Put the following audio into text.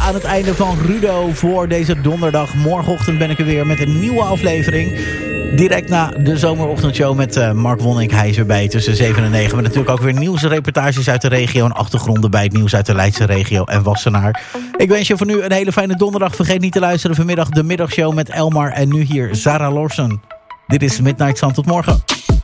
aan het einde van Rudo voor deze donderdag. Morgenochtend ben ik er weer met een nieuwe aflevering. Direct na de zomerochtendshow met Mark Wonink. Hij is erbij tussen 7 en 9. Met natuurlijk ook weer nieuwsreportages uit de regio en achtergronden bij het nieuws uit de Leidse regio en Wassenaar. Ik wens je voor nu een hele fijne donderdag. Vergeet niet te luisteren vanmiddag de middagshow met Elmar en nu hier Sarah Lorsen. Dit is Midnight Sun. Tot morgen.